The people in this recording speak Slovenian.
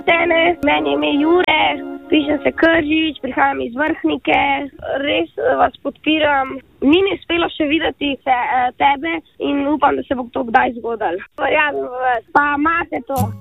Tene, meni je ime Jure, pišem se Kržič, prihajam iz Vrhnike, res vas podpiram. Ni mi uspelo še videti tebe in upam, da se bo to kdaj zgodilo. Verjamem v vas, pa imate to.